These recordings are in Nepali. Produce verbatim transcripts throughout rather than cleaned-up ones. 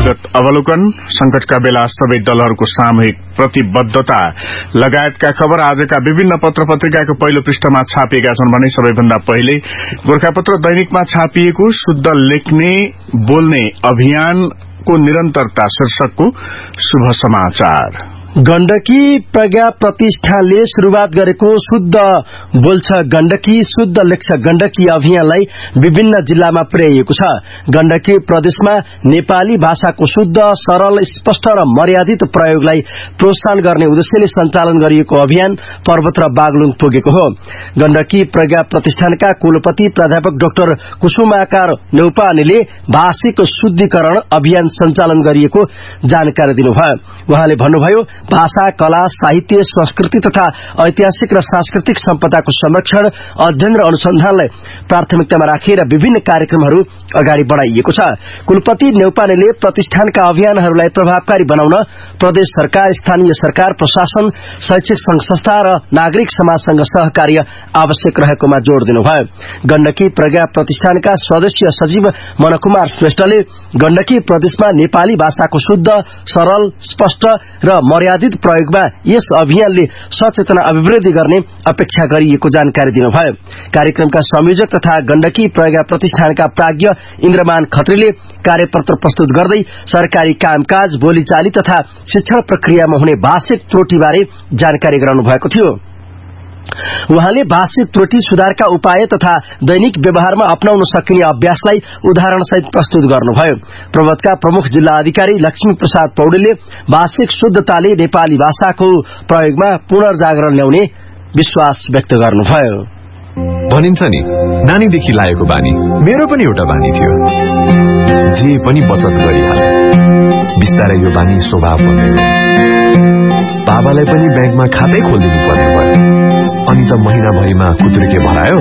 नीतिगत अवलोकन, संकटका बेला सबै दलहरूको सामूहिक प्रतिबद्धता लगायतका खबर आजका विभिन्न पत्र पत्रिकाको पहिलो पृष्ठमा छापिएका छन् भने सबैभन्दा पहिले गोरखापत्र दैनिकमा छापिएको शुद्ध लेख्ने बोल्ने अभियानको निरन्तरता शीर्षकको शुभ समाचार। गण्डकी प्रज्ञा प्रतिष्ठानले शुरूआत गरेको शुद्ध बोल्छ गण्डकी शुद्ध लेख्छ गण्डकी अभियानलाई विभिन्न जिल्लामा पुर्याइएको छ। गण्डकी प्रदेशमा नेपाली भाषाको शुद्ध, सरल, स्पष्ट र मर्यादित प्रयोगलाई प्रोत्साहन गर्ने उद्देश्यले सञ्चालन गरिएको अभियान पर्वत र बागलुङ पुगेको हो। गण्डकी प्रज्ञा प्रतिष्ठानका कुलपति प्राध्यापक डाक्टर कुसुमाकार नेउपानेले भाषिक शुद्धिकरण अभियान सञ्चालन गरिएको जानकारी दिनुभयो। उहाँले भन्नुभयो, भाषा, कला, साहित्य, संस्कृति तथा ऐतिहासिक र सांस्कृतिक सम्पदाको संरक्षण, अध्ययन र अनुसन्धानलाई प्राथमिकतामा राखेर विभिन्न कार्यक्रमहरू अगाडि बढ़ाइएको छ। कुलपति नेउपानेले प्रतिष्ठानका अभियानहरूलाई प्रभावकारी बनाउन प्रदेश सरकार, स्थानीय सरकार, प्रशासन, शैक्षिक संघ संस्था र नागरिक समाजसँग सहकार्य आवश्यक रहेकोमा जोड़ दिनुभयो। गण्डकी प्रज्ञा प्रतिष्ठानका सदस्य सचिव मनकुमार श्रेष्ठले गण्डकी प्रदेशमा नेपाली भाषाको शुद्ध, सरल, स्पष्ट र मर्यादित प्रयोगमा यस अभियानले सचेतना अभिवृद्धि गर्ने अपेक्षा गरिएको जानकारी दिनुभयो। कार्यक्रमका संयोजक तथा गण्डकी प्रज्ञा प्रतिष्ठानका प्राज्ञ इन्द्रमान खत्रीले कार्यपत्र प्रस्तुत गर्दै सरकारी कामकाज, बोलीचाली तथा शिक्षण प्रक्रियामा हुने भाषिक त्रुटिबारे जानकारी गराउनु भएको थियो। उहाँले भाषिक त्रुटि सुधारका उपाय तथा दैनिक व्यवहारमा अपनाउन सकिने अभ्यासलाई उदाहरणसहित प्रस्तुत गर्नुभयो। प्रवतका प्रमुख जिल्ला अधिकारी लक्ष्मी प्रसाद पौडेलले भाषिक शुद्धताले नेपाली भाषाको प्रयोगमा पुनर्जागरण ल्याउने विश्वास व्यक्त गर्नुभयो। भनिन्छ नि, नानीदेखि लागेको बानी मेरो पनि एउटा बानी थियो, जे पनि बचत गरिहाले। बिस्तारै यो बानी स्वभाव बन्यो। बाबालाई पनि ब्याङ्कमा खातै खोलिदिनु पर्ने भयो। अनि त महिनाभरिमा कुत्रुके भरायो,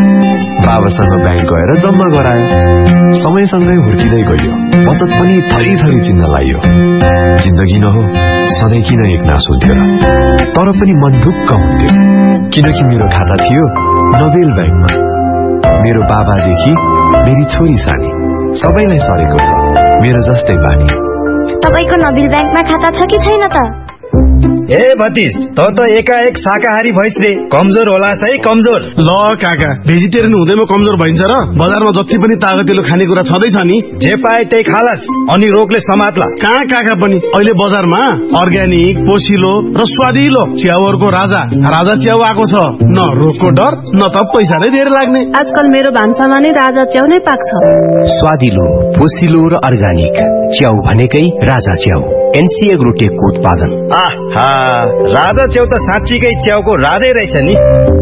बाबासँग ब्याङ्क गएर जम्मा गरायो। समयसँगै हुर्किँदै गयो, बचत पनि थरी थरी चिन्न लाग्यो। जिन्दगी न हो, सधैँ किन एक नास हुन्थ्यो र? तर पनि मन ढुक्क हुन्थ्यो, किनकि मेरो खाता थियो नोबेल ब्याङ्कमा। मेरो बाबादेखि मेरी छोरी सानी सबैलाई सरेको छ मेरो जस्तै बानी। तपाईको नोबेल ब्याङ्कमा खाता छ कि छैन त? ए भतिज, त त एकाएक शाकाहारी भइस रे, कमजोर होला है कमजोर। ल काका, भेजिटेरियन हुँदैमा कमजोर भइन्छ र? बजारमा जति पनि तागतिलो खानेकुरा छँदैछ नि, जे पाए त्यही खालास अनि रोगले समात्ला। कहाँ काका पनि अहिले बजारमा अर्ग्यानिक, पोसिलो र स्वादिलो च्याउहरूको राजा राजा च्याउ आएको छ। न रोगको डर, न त पैसा नै धेरै लाग्ने। आजकल मेरो भान्सामा नै राजा च्याउ नै पाक्छ। स्वादिलो, पोसिलो र अर्ग्यानिक च्याउ भनेकै राजा च्याउ, एनसीए ग्रुटेकको उत्पादन। आहा, राजा च्याउ त साँच्चीकै च्याउको राजै रहेछ नि।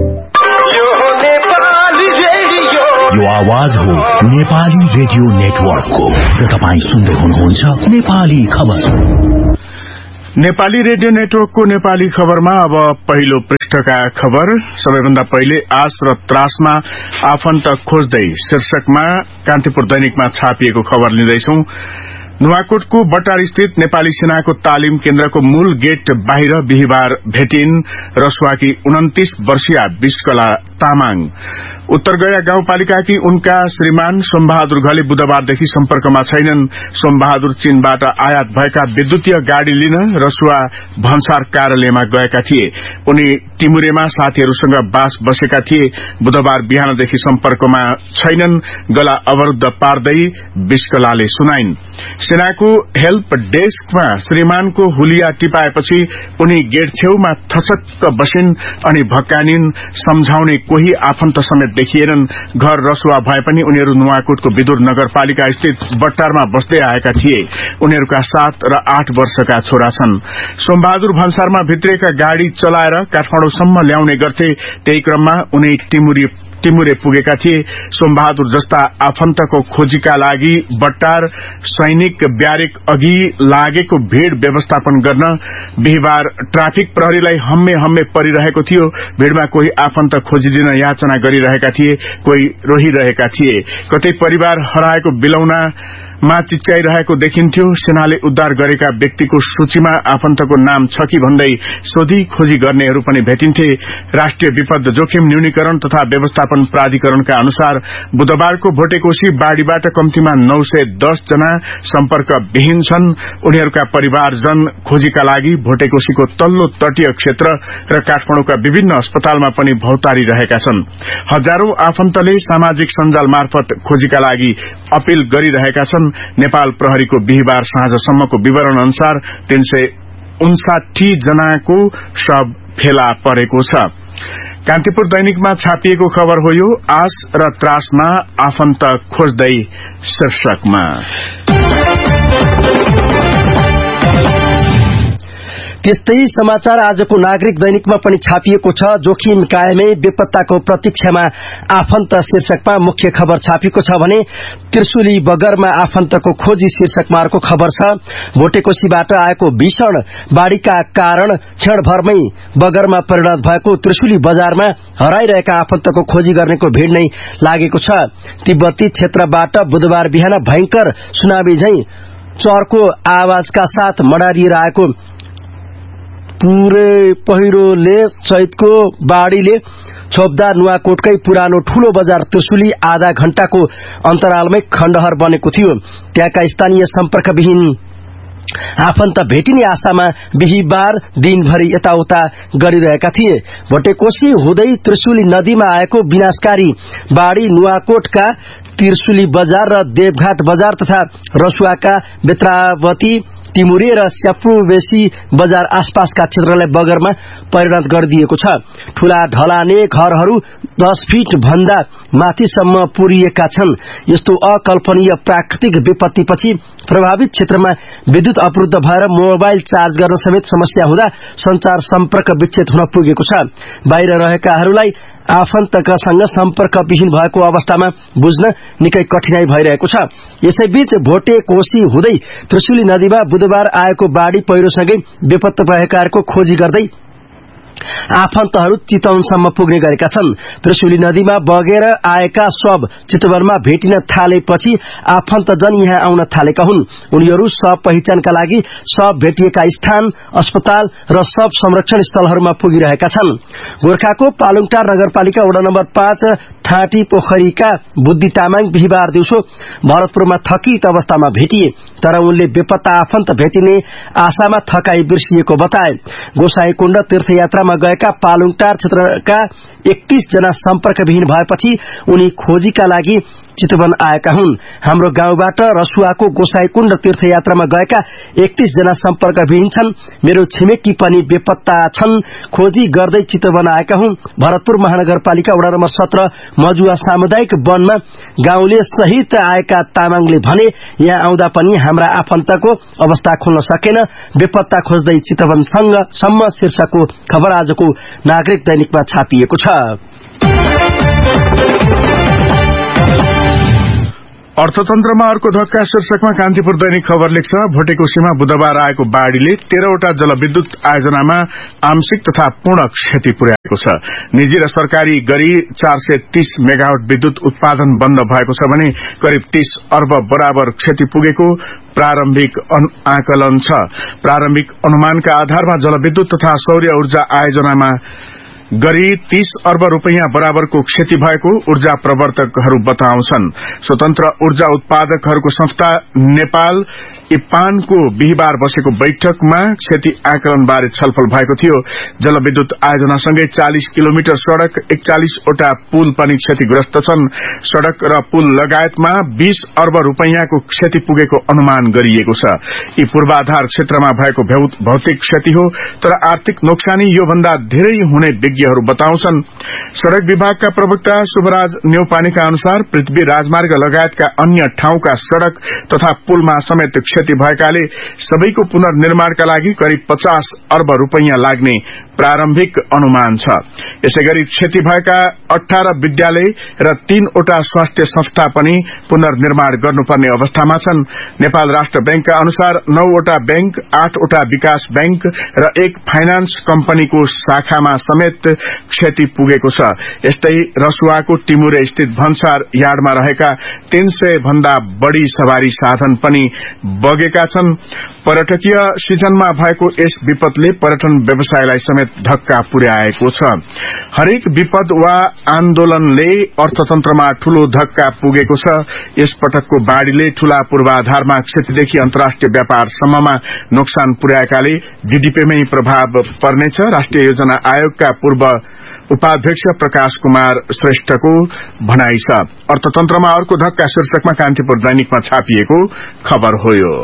यो आवाज हो नेपाली रेडियो नेटवर्कको र तपाईँ सुन्दै हुनुहुन्छ नेपाली खबर। नेपाली रेडियो नेटवर्कको नेपाली खबरमा अब पहिलो पृष्ठका खबर। सबैभन्दा पहिले आश र त्रासमा आफन्त खोज्दै शीर्षकमा कान्तिपुर दैनिकमा छापिएको खबर लिँदैछौं। नुवाकोटको बटार स्थित नेपाली सेनाको तालिम केन्द्रको मूल गेट बाहिर बिहिबार भेटिन् रसुवाकी उन्तीस वर्षीय विश्वकला तामाङ। उत्तरगया गाउँपालिकाकी उनका श्रीमान सोमबहादुर घले बुधबारदेखि सम्पर्कमा छैनन्। सोमबहादुर चीनबाट आयात भएका विद्युतीय गाड़ी लिन रसुवा भन्सार कार्यालयमा गएका थिए। उनी टिमुरेमा साथीहरूसँग बास बसेका थिए। बुधबार बिहानदेखि सम्पर्कमा छैनन्, गला अवरुद्ध पार्दै विश्वकलाले सुनाइन्। सेनाको हेल्प डेस्कमा श्रीमानको हुलिया टिपाएपछि उनी गेट छेउमा थचक्क बसिन् अनि भक्कानिन्। सम्झाउने कोही आफन्त समेत देखिएनन्। घर रसुवा भए पनि उनीहरू नुवाकोटको विदुर नगरपालिका स्थित बट्टारमा बस्दै आएका थिए। उनीहरूका सात र आठ वर्षका छोरा छन्। सोमबहादुर भन्सारमा भित्रिएका गाड़ी चलाएर काठमाडौँसम्म ल्याउने गर्थे। त्यही क्रममा उनी टिमुरी टिमुरे पुगेका थिए। सोमबहादुर जस्ता आफन्तको खोजीका लागि बट्टार सैनिक ब्यारेक अघि लागेको भीड़ व्यवस्थापन गर्न बिहिबार ट्राफिक प्रहरीलाई हम्मे हम्मे परिरहेको थियो। भीड़मा कोही आफन्त खोजिदिन याचना गरिरहेका थिए, कोही रोहिरहेका थिए। कतै परिवार हराएको बिलौना मा चिच्याइरहेको देखिन्थ्यो। सेनाले उद्धार गरेका व्यक्तिको सूचीमा आफन्तको नाम छ कि भन्दै सोधी खोजी गर्नेहरू पनि भेटिन्थे। राष्ट्रिय विपद जोखिम न्यूनीकरण तथा व्यवस्थापन प्राधिकरणका अनुसार बुधबारको भोटेकोशी बाढ़ीबाट कम्तीमा नौ सय दस जना सम्पर्क विहीन छन्। उनीहरूका परिवारजन खोजीका लागि भोटेकोशीको तल्लो तटीय क्षेत्र र काठमाडौँका विभिन्न अस्पतालमा पनि भौतारी रहेका छन्। हजारौं आफन्तले सामाजिक सञ्जाल मार्फत खोजीका लागि अपील गरिरहेका छन्। नेपाल प्रहरीको बिहीबार साँझसम्मको विवरण अनुसार तीन सय उन्साठी जनाको शव फेला परेको छ। कान्तिपुर दैनिकमा छापिएको खबर हो यो। आश र त्रासमा आफन्त खोज्दै शीर्षकमा। त्यस्तै समाचार आजको नागरिक दैनिकमा पनि छापिएको छ। जोखिम कायमै बेपत्ताको प्रतीक्षामा आफन्त शीर्षकमा मुख्य खबर छापिएको छ भने त्रिशुली बगरमा आफन्तको खोजी शीर्षकमा अर्को खबर छ। भोटेकोशीबाट आएको भीषण बाढ़ीका कारण क्षणभरमै बगरमा परिणत भएको त्रिशुली बजारमा हराइरहेका आफन्तको खोजी गर्नेको भीड़ नै लागेको छ। तिब्बती क्षेत्रबाट बुधबार बिहान भयंकर सुनामी झैं चर्को आवाजका साथ मडारिएर आएको पूरे पहिरोले चैतको बाढ़ीले छोप्दा नुवाकोटकै पुरानो ठूलो बजार त्रिशुली आधा घण्टाको अन्तरालमै खण्डहर बनेको थियो। त्यहाँका स्थानीय सम्पर्कविहीन आफन्त भेटिने आशामा बिहीबार दिनभरि यताउता गरिरहेका थिए। भोटेकोशी हुँदै त्रिशुली नदीमा आएको विनाशकारी बाढ़ी नुवाकोटका त्रिशुली बजार र देवघाट बजार तथा रसुवाका बेत्रावती टिमुरे र स्यापुबेसी बजार आसपासका क्षेत्रलाई बगरमा परिणत गरिदिएको छ। ठूला ढलाने घरहरू दस फिट भन्दा माथिसम्म पुरिएका छन्। यस्तो अकल्पनीय प्राकृतिक विपत्तिपछि प्रभावित क्षेत्रमा विद्युत अवरुद्ध भएर मोबाइल चार्ज गर्न समेत समस्या हुँदा संचार सम्पर्क विच्छेद हुन पुगेको छ। बाहिर रहेकाहरूलाई आफन्तकासँग सम्पर्कविहीन भएको अवस्थामा बुझ्न निकै कठिनाई भइरहेको छ। यसैबीच भोटेकोशी हुँदै त्रिशुली नदीमा बुधबार आएको बाढ़ी पहिरोसँगै बेपत्ता भएकाहरूको खोजी गर्दै आफन्तहरू चितवनसम्म पुग्ने गरेका छन्। त्रिशुली नदीमा बगेर आएका शव चितवनमा भेटिन थालेपछि आफन्तजन यहाँ आउन थालेका हुन्। उनीहरू शव पहिचानका लागि शव भेटिएका स्थान, अस्पताल र शव संरक्षण स्थलहरूमा पुगिरहेका छन्। गोर्खाको पालुङटार नगरपालिका वडा नम्बर पाँच ठाँटी पोखरीका बुद्धि तामाङ बिहीबार दिउँसो भरतपुरमा थकित अवस्थामा भेटिए, तर उनले बेपत्ता आफन्त भेटिने आशामा थकाई बिर्सिएको बताए। गोसाईकुण्ड तीर्थयात्रामा गएका पालुङटार क्षेत्रका एकतीस जना सम्पर्कविहीन भएपछि उनी खोजीका लागि चितवन आएका हुन्। हाम्रो गाउँबाट रसुवाको गोसाईकुण्ड तीर्थयात्रामा गएका एकतीस जना सम्पर्कविहीन छन्। मेरो छिमेकी पनि बेपत्ता छन्। खोजी गर्दै चितवन आएका हुन्। भरतपुर महानगरपालिका वडा नम्बर सत्र मजुवा सामुदायिक वनमा गाउँले सहित आएका तामाङले भने, यहाँ आउँदा पनि हाम्रा आफन्तको अवस्था खुल्न सकेन। बेपत्ता खोज्दै चितवनसँग सम्म शीर्षकको खबर आजको नागरिक दैनिकमा छापिएको छ। अर्थतन्त्रमा अर्को धक्का शीर्षकमा कान्तिपुर दैनिक खबर लेख्छ। भोटेकोशीमा बुधबार आएको बाढ़ीले तेह्रवटा जलविद्युत आयोजनामा आंशिक तथा पूर्ण क्षति पुर्याएको छ। निजी र सरकारी गरी चार सय तीस मेगावाट विद्युत उत्पादन बन्द भएको छ भने करिब तीस अर्ब बराबर क्षति पुगेको प्रारम्भिक आकलन छ। प्रारम्भिक अनुमानका आधारमा जलविद्युत तथा सौर्य ऊर्जा आयोजनामा गरी तीस अर्ब रूपियाँ बराबरको क्षति भएको ऊर्जा प्रवर्तकहरू बताउँछन्। स्वतन्त्र ऊर्जा उत्पादकहरूको संस्था नेपाल इपानको बिहीबार बसेको बैठकमा क्षति आकलनबारे छलफल भएको थियो। जलविद्युत आयोजनासँगै चालीस किलोमिटर सड़क, एकचालिसवटा पुल पनि क्षतिग्रस्त छन्। सड़क र पुल लगायतमा बीस अर्ब रूपियाँको क्षति पुगेको अनुमान गरिएको छ। यी पूर्वाधार क्षेत्रमा भएको भौतिक क्षति हो, तर आर्थिक नोक्सानी योभन्दा धेरै हुने विज्ञहरू बताउँछन्। सड़क विभागका प्रवक्ता शुभराज न्यौपानेका अनुसार पृथ्वी राजमार्ग लगायतका अन्य ठाउँका सड़क तथा पुलमा समेत क्षति भएकाले सबैको पुनर्निर्माणका लागि करिब पचास अर्ब रूपियाँ लाग्ने प्रारम्भिक अनुमान छ। यसैगरी क्षति भएका अठार विद्यालय र तीनवटा स्वास्थ्य संस्था पनि पुनर्निर्माण गर्नुपर्ने अवस्थामा छन्। नेपाल राष्ट्र बैंकका अनुसार नौवटा बैंक, आठवटा विकास बैंक र एक फाइनान्स कम्पनीको शाखामा समेत समेत क्षति पुगेको छ। यस्तै रसुवाको टिमुरे स्थित भन्सार यार्डमा रहेका तीन सय भन्दा बढ़ी सवारी साधन पनि बगेका छन्। पर्यटकीय सिजनमा भएको यस विपदले पर्यटन व्यवसायलाई समेत धक्का पुर्याएको छ। हरेक विपद वा आन्दोलनले अर्थतन्त्रमा ठूलो धक्का पुगेको छ। यस पटकको बाढ़ीले ठूला पूर्वाधारमा क्षतिदेखि अन्तर्राष्ट्रिय व्यापारसम्ममा नोक्सान पुर्याएकाले जीडीपीमै प्रभाव पर्नेछ। राष्ट्रिय योजना आयोगका पूर्व उपाध्यक्ष प्रकाश कुमार श्रेष्ठको भनाइ छ। अर्थतन्त्रमा अर्को धक्का शीर्षकमा कान्तिपुर दैनिकमा छापिएको खबर हो यो।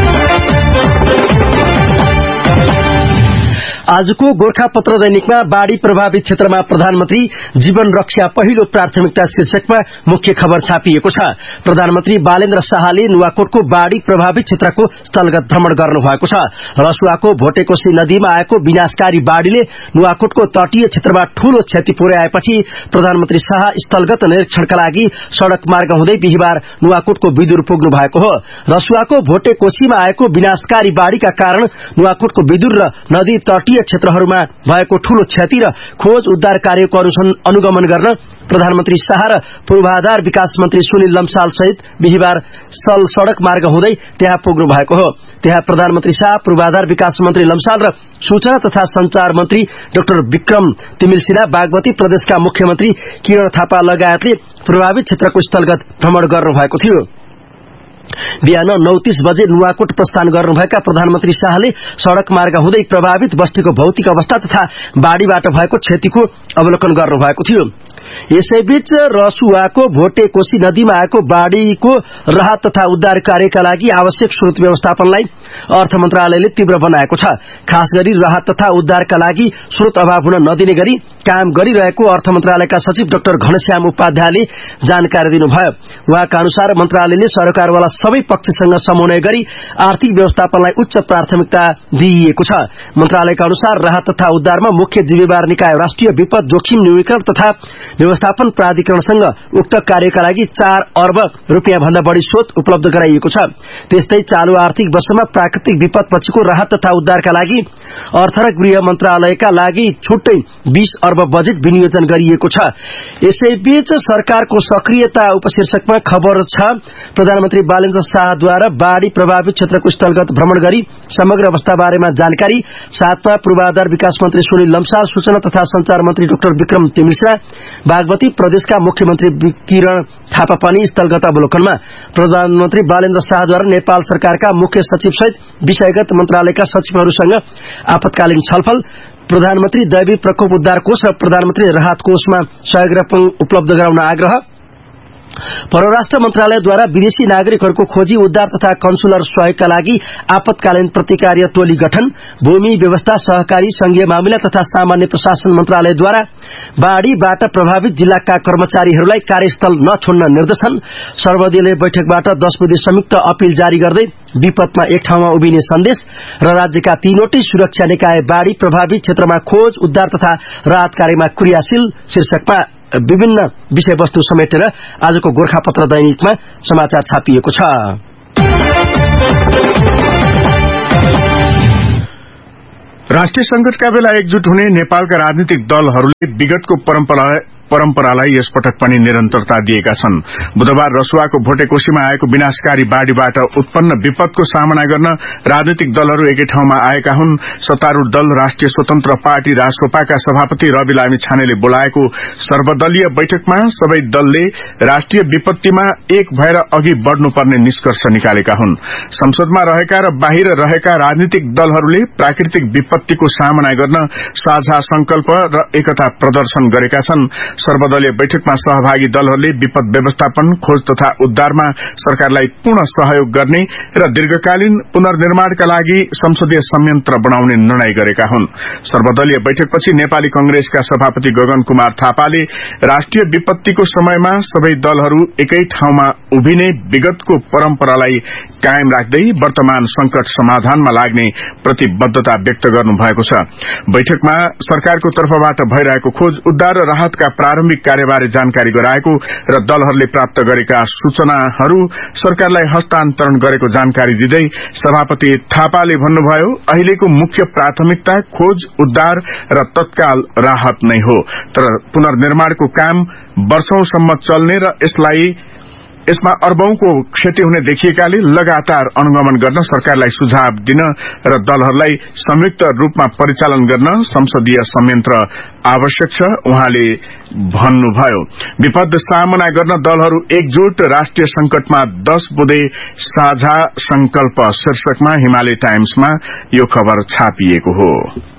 आजको गोरखापत्र दैनिकमा बाढ़ी प्रभावित क्षेत्रमा प्रधानमन्त्री जीवन रक्षा पहिलो प्राथमिकता शीर्षकमा मुख्य खबर छापिएको छ। प्रधानमन्त्री बालेन्द्र शाहले नुवाकोटको बाढ़ी प्रभावित क्षेत्रको स्थलगत भ्रमण गर्नुभएको छ। रसुवाको भोटेकोशी नदीमा आएको विनाशकारी बाढ़ीले नुवाकोटको तटीय क्षेत्रमा ठूलो क्षति पुर्याएपछि प्रधानमन्त्री शाह स्थलगत निरीक्षणका लागि सड़क मार्ग हुँदै बिहिबार नुवाकोटको विदुर पुग्नु भएको हो। रसुवाको भोटेकोशीमा आएको विनाशकारी बाढ़ीका कारण नुवाकोटको विदुर र नदी तटीय क्षेत्रहरूमा भएको ठूलो क्षति र खोज उद्धार कार्यको अनुगमन गर्न प्रधानमन्त्री शाह र पूर्वाधार विकास मन्त्री सुनिल लम्साल सहित बिहिबार सल सड़क मार्ग हुँदै त्यहाँ पुग्नु भएको हो। त्यहाँ प्रधानमन्त्री शाह, पूर्वाधार विकास मन्त्री लम्साल र सूचना तथा संचार मन्त्री डाक्टर विक्रम तिमिलसिना, बागमती प्रदेशका मुख्यमन्त्री किरण थापा लगायतले प्रभावित क्षेत्रको स्थलगत भ्रमण गर्नुभएको थियो। बिहान नौ तीस बजे नुवाकोट प्रस्थान गर्नुभएका प्रधानमन्त्री शाहले सड़क मार्ग हुँदै प्रभावित बस्तीको भौतिक अवस्था तथा बाढ़ीबाट भएको क्षतिको अवलोकन गर्नुभएको थियो। यसैबीच रसुवाको भोटेकोशी नदीमा आएको बाढ़ीको राहत तथा उद्धार कार्यका लागि आवश्यक स्रोत व्यवस्थापनलाई अर्थ मन्त्रालयले तीव्र बनाएको छ। खास गरी राहत तथा उद्धारका लागि स्रोत अभाव हुन नदिने गरी काम गरिरहेको अर्थ मन्त्रालयका सचिव डाक्टर घनश्याम उपाध्यायले जानकारी दिनुभयो। उहाँका अनुसार मन्त्रालयले सरकारवाला सबै पक्षसँग समन्वय गरी आर्थिक व्यवस्थापनलाई उच्च प्राथमिकता दिइएको छ। मन्त्रालयका अनुसार राहत तथा उद्धारमा मुख्य जिम्मेवार निकाय राष्ट्रिय विपद जोखिम न्यूनीकरण तथा व्यवस्थापन प्राधिकरणसँग उक्त कार्यका लागि चार अर्ब रूपियाँ भन्दा बढ़ी स्रोत उपलब्ध गराइएको छ। त्यस्तै चालू आर्थिक वर्षमा प्राकृतिक विपद पछिको राहत तथा उद्धारका लागि अर्थ र गृह मन्त्रालयका लागि छुट्टै बीस अर्ब बजेट विनियोजन गरिएको छ। यसैबीच सरकारको सक्रियता उपशीर्षकमा खबर छ। प्रधानमन्त्री बालेन्द्र शाहद्वारा बाढ़ी प्रभावित क्षेत्रको स्थलगत भ्रमण गरी समग्र अवस्था बारेमा जानकारी, साथमा पूर्वाधार विकास मन्त्री सुनिल लम्साल, सूचना तथा संचार मन्त्री डाक्टर विक्रम तिमिलसिना, बागमती प्रदेशका मुख्यमन्त्री किरण थापा पनि स्थलगत अवलोकनमा। प्रधानमन्त्री बालेन्द्र शाहद्वारा नेपाल सरकारका मुख्य सचिव सहित विषयगत मन्त्रालयका सचिवहरूसँग आपतकालीन छलफल, प्रधानमन्त्री दैवी प्रकोप उद्धार कोष र प्रधानमन्त्री राहत कोषमा सहयोग रकम उपलब्ध गराउन आग्रह, परराष्ट्र मन्त्रालयद्वारा विदेशी नागरिकहरूको खोजी उद्धार तथा कन्सुलर सहयोगका लागि आपतकालीन प्रतिकार्य टोली गठन, भूमि व्यवस्था, सहकारी, संघीय मामिला तथा सामान्य प्रशासन मन्त्रालयद्वारा बाढ़ीबाट प्रभावित जिल्लाका कर्मचारीहरूलाई कार्यस्थल नछोड्न निर्देशन, सर्वदलीय बैठकबाट दस बुधे संयुक्त अपील जारी गर्दै विपदमा एक ठाउँमा उभिने सन्देश र राज्यका तीनवटै सुरक्षा निकाय बाढ़ी प्रभावित क्षेत्रमा खोज उद्धार तथा राहत कार्यमा क्रियाशील शीर्षकमा विभिन्न विषयवस्तु समेटेर आजको गोरखापत्र दैनिकमा समाचार छापिएको छ। राष्ट्रिय संकटका बेला एकजुट हुने नेपालका राजनीतिक दलहरूले विगतको परम्परा परम्परालाई यस पटक पनि निरन्तरता दिएका छन्। बुधबार रसुवाको भोटेकोशीमा आएको विनाशकारी बाढ़ीबाट उत्पन्न विपदको सामना गर्न राजनीतिक दलहरू एकै ठाउँमा आएका हुन्। सत्तारूढ़ दल राष्ट्रिय स्वतन्त्र पार्टी रासोपाका सभापति रवि लामी छानेले बोलाएको सर्वदलीय बैठकमा सबै दलले राष्ट्रिय विपत्तिमा एक भएर अघि बढ़नुपर्ने निष्कर्ष निकालेका हुन्। संसदमा रहेका र बाहिर रहेका राजनीतिक दलहरूले प्राकृतिक विपत्तिको सामना गर्न साझा संकल्प र एकता प्रदर्शन गरेका छन्। सर्वदलीय बैठकमा सहभागी दलहरूले विपद व्यवस्थापन, खोज तथा उद्धारमा सरकारलाई पूर्ण सहयोग गर्ने र दीर्घकालीन पुनर्निर्माणका लागि संसदीय संयन्त्र बनाउने निर्णय गरेका हुन्। सर्वदलीय बैठकपछि नेपाली कंग्रेसका सभापति गगन कुमार थापाले राष्ट्रिय विपत्तिको समयमा सबै दलहरू एकै ठाउँमा उभिने विगतको परम्परालाई कायम राख्दै वर्तमान संकट समाधानमा लाग्ने प्रतिबद्धता व्यक्त गर्नुभएको छ। बैठकमा सरकारको तर्फबाट भइरहेको खोज उद्धार र राहतका प्रारम्भिक कार्यबारे जानकारी गराएको र दलहरूले प्राप्त गरेका सूचनाहरू सरकारलाई हस्तान्तरण गरेको जानकारी दिँदै सभापति थापाले भन्नुभयो, अहिलेको मुख्य प्राथमिकता खोज, उद्धार र तत्काल राहत नै हो, तर पुनर्निर्माणको काम वर्षौंसम्म चल्ने र यसलाई यसमा अर्बौंको क्षति हुने देखिएकाले लगातार अनुगमन गर्न सरकारलाई सुझाव दिन र दलहरूलाई संयुक्त रूपमा परिचालन गर्न संसदीय संयन्त्र आवश्यक छ, उहाँले भन्नुभयो। विपद सामना गर्न दलहरू एकजुट, राष्ट्रिय संकटमा दश बुँदे साझा संकल्प शीर्षकमा हिमालय टाइम्समा यो खबर छापिएको हो।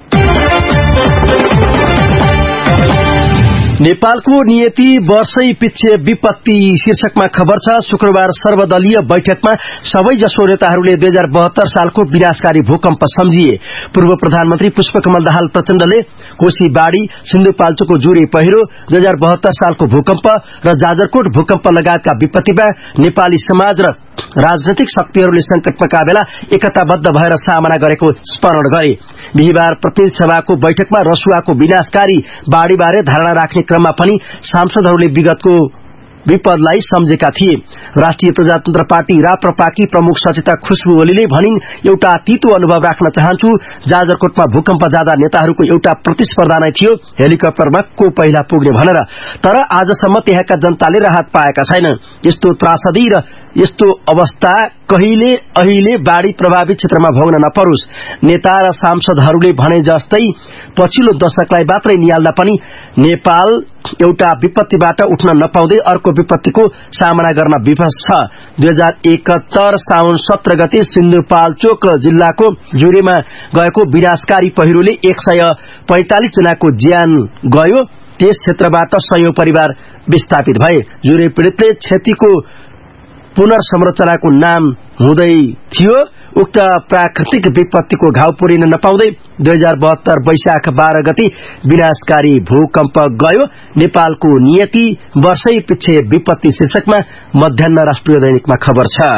नेपालको नियति वर्षै पिच्छे विपत्ति शीर्षकमा खबर छ। शुक्रबार सर्वदलीय बैठकमा सबैजसो नेताहरूले दुई हजार बहत्तर सालको विनाशकारी भूकम्प सम्झिए। पूर्व प्रधानमन्त्री पुष्पकमल दाहाल प्रचण्डले कोशी बाढ़ी, सिन्धुपाल्चोकको जुरे पहिरो, दुई हजार बहत्तर सालको भूकम्प र जाजरकोट भूकम्प लगायतका विपत्तिमा नेपाली समाज र राजनैतिक शक्तिहरूले संकटका बेला एकताबद्ध भएर सामना गरेको स्मरण गरे। बिहिबार प्रतिनिधि सभाको बैठकमा रसुवाको विनाशकारी बाढ़ीबारे धारणा राख्ने क्रममा पनि सांसदहरूले विगतको विपदलाई सम्झेका थिए। राष्ट्रिय प्रजातन्त्र पार्टी राप्रपाकी प्रमुख सचेतक खुशबु ओलीले भनिन्, एउटा तीतो अनुभव राख्न चाहन्छु। जाजरकोटमा भूकम्प जाँदा नेताहरूको एउटा प्रतिस्पर्धा नै थियो, हेलिकप्टरमा को पहिला पुग्ने भनेर, तर आजसम्म त्यहाँका जनताले राहत पाएका छैन। यस्तो त्रासदी र यस्तो अवस्था कहिले अहिले बाढ़ी प्रभावित क्षेत्रमा भोग्न नपरोस्। नेता र सांसदहरूले भने जस्तै पछिल्लो दशकलाई मात्रै निहाल्दा पनि नेपाल एउटा विपत्तिबाट उठ्न नपाउँदै अर्को विपत्तिको सामना गर्न विवश छ। दुई हजार एकहत्तर साउन सत्र गते सिन्धुपाल्चोक जिल्लाको जुरेमा गएको विनाशकारी पहिरोले एक सय पैंतालिस जनाको ज्यान गयो। त्यस क्षेत्रबाट सयौं परिवार विस्थापित भए। जुरे पीड़ितले क्षतिको पुनर्संरचनाको नाम हुँदै थियो। उक्त प्राकृतिक विपत्तिको घाउ पुरिन नपाउँदै दुई हजार बहत्तर वैशाख बाह्र गति विनाशकारी भूकम्प गयो। नेपालको नियति वर्षै पिच्छे विपत्ति शीर्षकमा मध्याह्न राष्ट्रिय दैनिकमा खबर छ।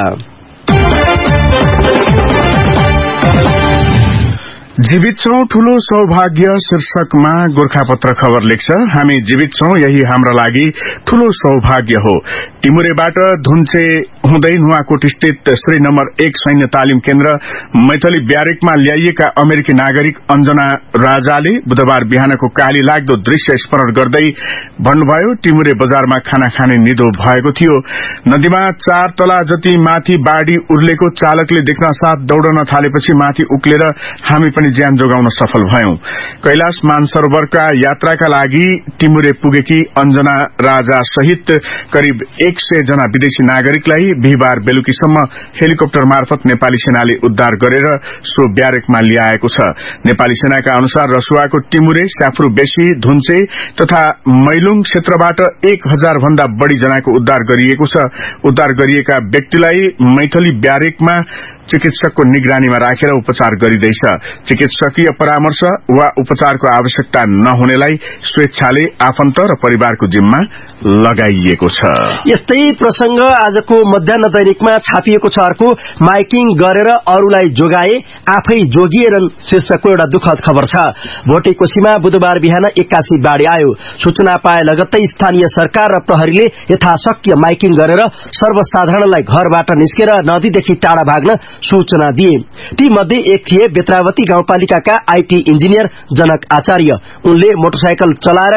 जीवित छौं ठूलो सौभाग्य शीर्षकमा गोर्खापत्र खबर लेख्छ, हामी जीवित छौं यही हाम्रा लागि ठूलो सौभाग्य हो। टिमुरेबाट धुन्चे हुँदै नुवाकोट स्थित श्री नम्बर एक सैन्य तालिम केन्द्र मैथली ब्यारेकमा ल्याइएका अमेरिकी नागरिक अञ्जना राजाले बुधबार बिहानको काली लाग्दो दृश्य स्मरण गर्दै भन्नुभयो, टिमुरे बजारमा खाना खाने निदो भएको थियो। नदीमा चार तला जति माथि बाढ़ी उर्लेको चालकले देख्न साथ दौड़न थालेपछि माथि उक्लेर हामी पनि ज्यान जोगाउन सफल भयौं। कैलाश मानसरोवरका यात्राका लागि टिमुरे पुगेकी अञ्जना राजा सहित करिब एक सय जना विदेशी नागरिकलाई बिहिबार बेलुकीसम्म हेलिकप्टर मार्फत नेपाली सेनाले उद्धार गरेर सो ब्यारेकमा ल्याएको छ। नेपाली सेनाका अनुसार रसुवाको टिमुरे, स्याफ्रू बेसी, धुन्चे तथा मैलुङ क्षेत्रबाट एक हजार भन्दा बढ़ी जनाको उद्धार गरिएको छ। उद्धार गरिएका व्यक्तिलाई मैथली ब्यारेकमा चिकित्सकको निगरानीमा राखेर उपचार गरिँदैछ। चिकित्सकीय परामर्श वा उपचारको आवश्यकता नहुनेलाई स्वेच्छाले आफन्त र परिवारको जिम्मा लगाइएको छ। यस्तै प्रसंग आजको मध्याह्न दैनिकमा छापिएको छ। अर्को, माइकिङ गरेर अरूलाई जोगाए आफै जोगिएरन् शीर्षकको एउटा दुखद खबर छ। भोटेकोशीमा बुधबार बिहान एक्कासी बाढ़ी आयो। सूचना पाए लगत्तै स्थानीय सरकार र प्रहरीले यथाशक्य माइकिङ गरेर सर्वसाधारणलाई घरबाट निस्केर नदीदेखि टाढा भाग्न सूचना दिए। ती मध्ये एक थिए बेत्रावती गाउँपालिकाका आईटी इन्जिनियर जनक आचार्य। उनले मोटरसाइकल चलाएर